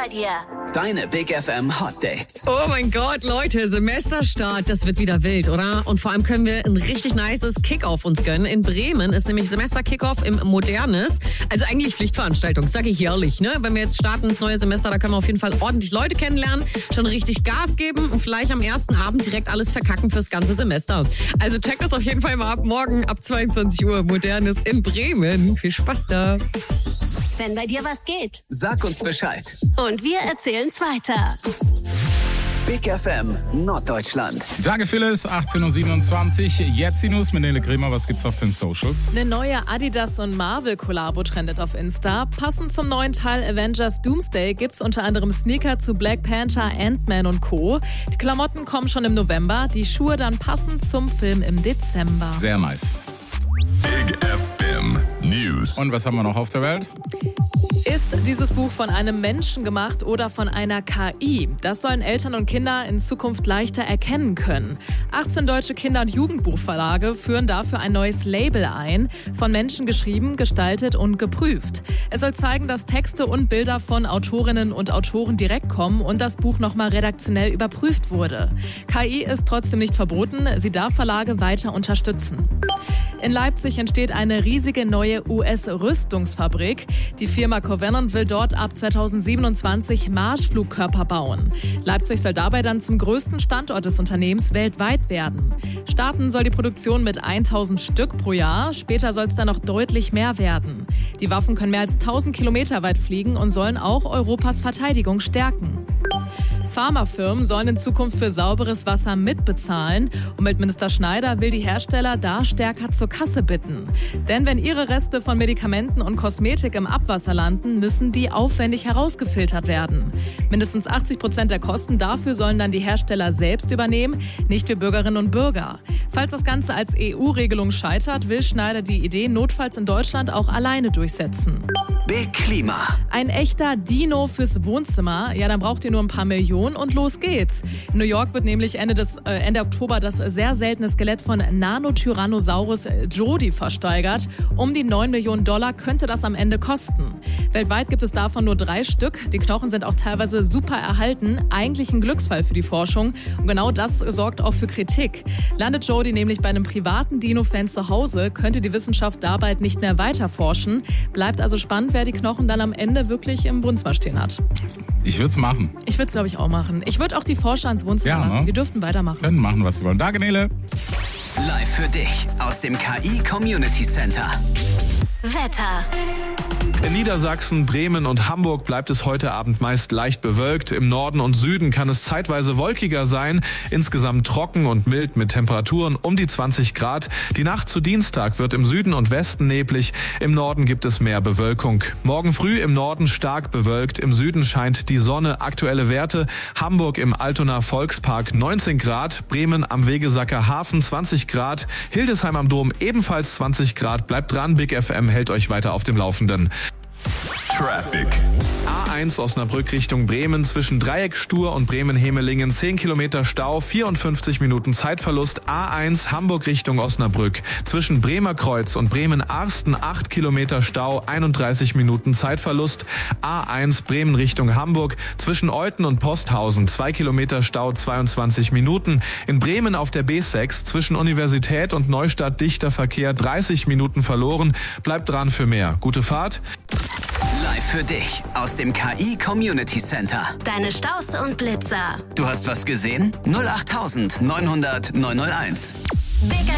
bei dir. Deine Big FM Hot Dates. Oh mein Gott, Leute, Semesterstart, das wird wieder wild, oder? Und vor allem können wir ein richtig nices Kickoff uns gönnen. In Bremen ist nämlich Semester-Kickoff im Modernes. Also eigentlich Pflichtveranstaltung, sage ich ehrlich, ne? Wenn wir jetzt starten ins neue Semester, da können wir auf jeden Fall ordentlich Leute kennenlernen, schon richtig Gas geben und vielleicht am ersten Abend direkt alles verkacken fürs ganze Semester. Also checkt das auf jeden Fall mal ab morgen ab 22 Uhr. Modernes in Bremen. Viel Spaß da. Wenn bei dir was geht. Sag uns Bescheid. Und wir erzählen's weiter. Big FM Norddeutschland. Danke Phyllis, 18.27 Uhr. Jetzt die News mit Nele Kremer. Was gibt's auf den Socials? Eine neue Adidas und Marvel-Kollabo trendet auf Insta. Passend zum neuen Teil Avengers Doomsday gibt's unter anderem Sneaker zu Black Panther, Ant-Man und Co. Die Klamotten kommen schon im November, die Schuhe dann passend zum Film im Dezember. Sehr nice. Big FM News. Und was haben wir noch auf der Welt? Ist dieses Buch von einem Menschen gemacht oder von einer KI? Das sollen Eltern und Kinder in Zukunft leichter erkennen können. 18 deutsche Kinder- und Jugendbuchverlage führen dafür ein neues Label ein, von Menschen geschrieben, gestaltet und geprüft. Es soll zeigen, dass Texte und Bilder von Autorinnen und Autoren direkt kommen und das Buch nochmal redaktionell überprüft wurde. KI ist trotzdem nicht verboten, sie darf Verlage weiter unterstützen. In Leipzig entsteht eine riesige neue US-Rüstungsfabrik. Die Firma Covenant will dort ab 2027 Marschflugkörper bauen. Leipzig soll dabei dann zum größten Standort des Unternehmens weltweit werden. Starten soll die Produktion mit 1000 Stück pro Jahr. Später soll es dann noch deutlich mehr werden. Die Waffen können mehr als 1000 Kilometer weit fliegen und sollen auch Europas Verteidigung stärken. Pharmafirmen sollen in Zukunft für sauberes Wasser mitbezahlen. Umweltminister Schneider will die Hersteller da stärker zur Kasse bitten. Denn wenn ihre Reste von Medikamenten und Kosmetik im Abwasser landen, müssen die aufwendig herausgefiltert werden. Mindestens 80% der Kosten dafür sollen dann die Hersteller selbst übernehmen, nicht wir Bürgerinnen und Bürger. Falls das Ganze als EU-Regelung scheitert, will Schneider die Idee notfalls in Deutschland auch alleine durchsetzen. Big Klima. Ein echter Dino fürs Wohnzimmer. Ja, dann braucht ihr nur ein paar Millionen und los geht's. In New York wird nämlich Ende Oktober das sehr seltene Skelett von Nanotyrannosaurus Jodi versteigert. Um die $9 Millionen könnte das am Ende kosten. Weltweit gibt es davon nur 3 Stück. Die Knochen sind auch teilweise super erhalten. Eigentlich ein Glücksfall für die Forschung. Und genau das sorgt auch für Kritik. Landet Jodi nämlich bei einem privaten Dino-Fan zu Hause, könnte die Wissenschaft da bald nicht mehr weiter forschen. Bleibt also spannend, wer die Knochen dann am Ende wirklich im Wohnzimmer stehen hat. Ich würde es machen. Ich würde es, glaube ich, auch machen. Ich würde auch die Forscher ins Wohnzimmer lassen. Ne? Die dürften weitermachen. Können machen, was sie wollen. Danke, Nele. Live für dich aus dem KI Community Center. Wetter. In Niedersachsen, Bremen und Hamburg bleibt es heute Abend meist leicht bewölkt. Im Norden und Süden kann es zeitweise wolkiger sein. Insgesamt trocken und mild mit Temperaturen um die 20 Grad. Die Nacht zu Dienstag wird im Süden und Westen neblig. Im Norden gibt es mehr Bewölkung. Morgen früh im Norden stark bewölkt. Im Süden scheint die Sonne. Aktuelle Werte: Hamburg im Altonaer Volkspark 19 Grad. Bremen am Wegesacker Hafen 20 Grad. Hildesheim am Dom ebenfalls 20 Grad. Bleibt dran, Big FM hält euch weiter auf dem Laufenden. Traffic. A1 Osnabrück Richtung Bremen zwischen Dreieck Stur und Bremen-Hemelingen 10 Kilometer Stau, 54 Minuten Zeitverlust. A1 Hamburg Richtung Osnabrück zwischen Bremer Kreuz und Bremen-Arsten 8 Kilometer Stau, 31 Minuten Zeitverlust. A1 Bremen Richtung Hamburg zwischen Euthen und Posthausen 2 Kilometer Stau, 22 Minuten. In Bremen auf der B6 zwischen Universität und Neustadt dichter Verkehr, 30 Minuten verloren. Bleibt dran für mehr. Gute Fahrt. Live für dich aus dem KI Community Center. Deine Staus und Blitzer. Du hast was gesehen? 08900 901. Big